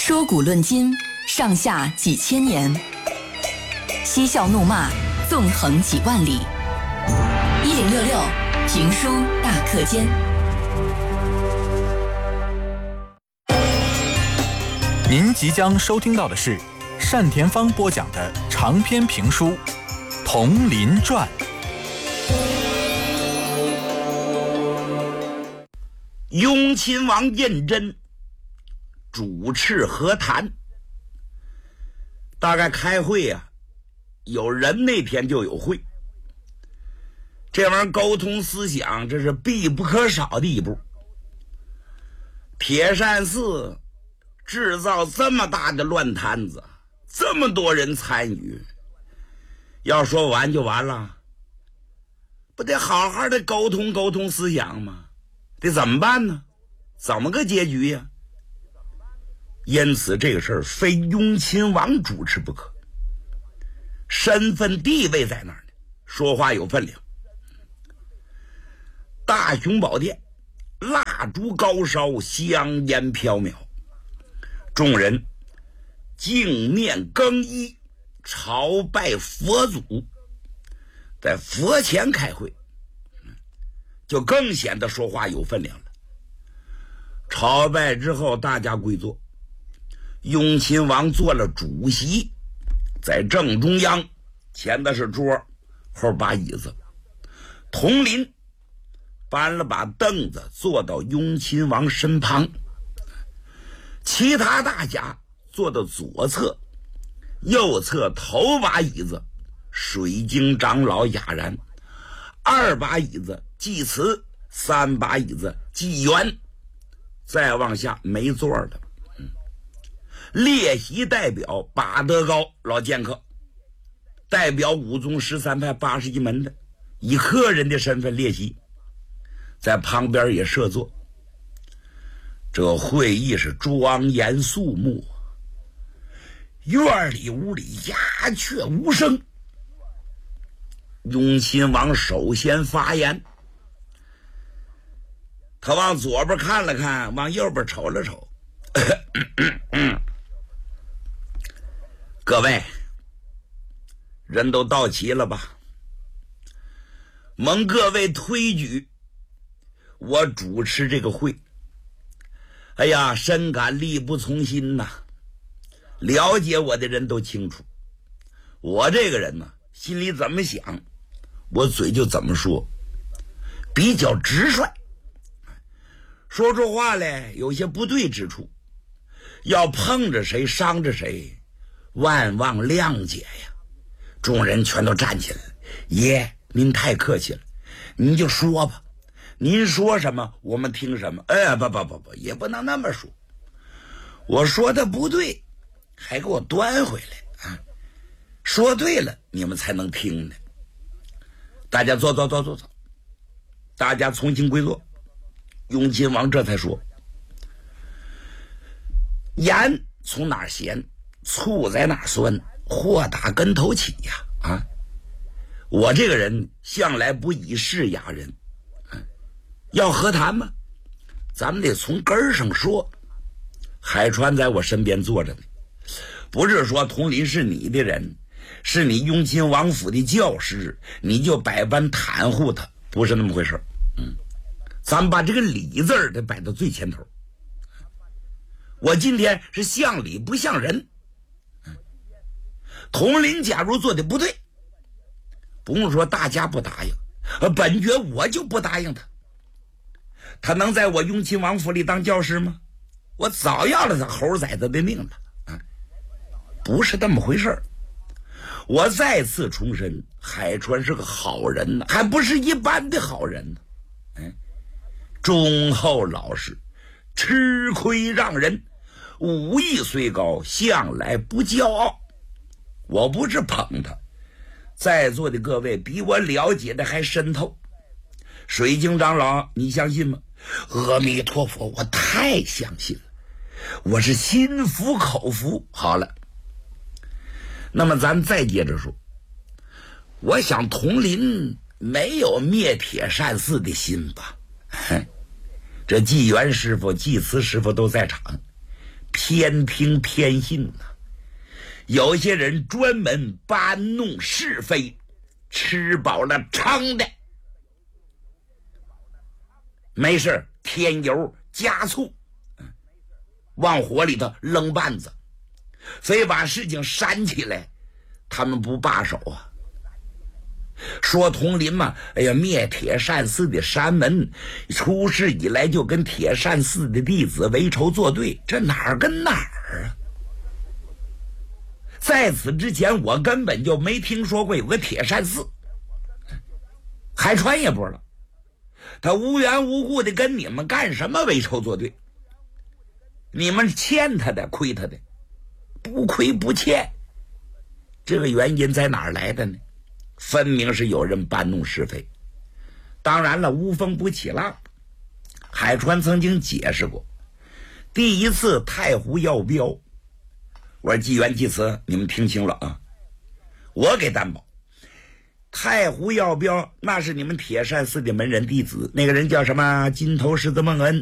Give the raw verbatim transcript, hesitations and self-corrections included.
说古论今，上下几千年；嬉笑怒骂，纵横几万里。一零六六评书大课间。 您即将收听到的是单田芳播讲的长篇评书《铜林传》。 雍亲王胤禛主持和谈，大概开会啊，有人那天就有会。这玩意儿沟通思想，这是必不可少的一步。铁扇寺制造这么大的乱摊子，这么多人参与，要说完就完了，不得好好的沟通沟通思想吗？得怎么办呢？怎么个结局呀？因此这个事儿非雍亲王主持不可，身份地位在那儿呢，说话有分量。大雄宝殿，蜡烛高烧，香烟飘渺，众人镜面更衣，朝拜佛祖，在佛前开会，就更显得说话有分量了。朝拜之后，大家归坐，雍亲王做了主席，在正中央，前的是桌，后把椅子。铜林搬了把凳子坐到雍亲王身旁，其他大家坐到左侧，右侧头把椅子水晶长老雅然，二把椅子祭慈，三把椅子祭元，再往下没座的。嗯、列席代表把德高老剑客，代表五宗十三派八十一门的，以客人的身份列席，在旁边也设座。这会议是庄严肃穆，院里屋里鸦雀无声。雍亲王首先发言，他往左边看了看，往右边瞅了瞅。各位人都到齐了吧？蒙各位推举，我主持这个会。哎呀，深感力不从心呐！了解我的人都清楚，我这个人呢，心里怎么想，我嘴就怎么说，比较直率。说出话来有些不对之处，要碰着谁伤着谁，万望谅解呀。众人全都站起来了。爷，您太客气了，您就说吧，您说什么我们听什么。哎，不不不不，也不能那么说，我说的不对还给我端回来啊！说对了你们才能听呢。大家坐坐坐坐坐，大家重新归坐。雍亲王这才说，盐从哪儿咸，醋在哪儿酸，祸打跟头起呀！啊，我这个人向来不以势压人，啊、要和谈吗？咱们得从根儿上说。海川在我身边坐着呢，不是说铜林是你的人，是你雍亲王府的教师，你就百般袒护他，不是那么回事。嗯，咱们把这个礼字儿得摆到最前头。我今天是像礼不像人。铜林假如做的不对，不用说大家不答应，本爵我就不答应他。他能在我雍亲王府里当教师吗？我早要了他猴崽子的命了啊！不是这么回事儿。我再次重申，海川是个好人呢，还不是一般的好人呢。哎，忠厚老实，吃亏让人，武艺虽高，向来不骄傲。我不是捧他，在座的各位比我了解的还深透。水晶长老，你相信吗？阿弥陀佛，我太相信了，我是心服口服。好了，那么咱再接着说，我想铜林没有灭铁扇寺的心吧？这纪元师傅、祭慈师傅都在场， 偏听偏信呐、啊。有些人专门搬弄是非，吃饱了撑的，没事添油加醋，往火里头扔绊子，非把事情煽起来，他们不罢手啊。说铜林嘛，哎呀，灭铁扇寺的山门，出事以来就跟铁扇寺的弟子为仇作对，这哪儿跟哪儿啊？在此之前，我根本就没听说过有个铁扇寺，海川也不知道，他无缘无故的跟你们干什么为仇作对？你们欠他的，亏他的，不亏不欠，这个原因在哪儿来的呢？分明是有人搬弄是非。当然了，无风不起浪，海川曾经解释过，第一次太湖要镖，我说纪元济慈，你们听清了啊，我给担保，太湖要镖那是你们铁扇寺的门人弟子，那个人叫什么金头狮子孟恩，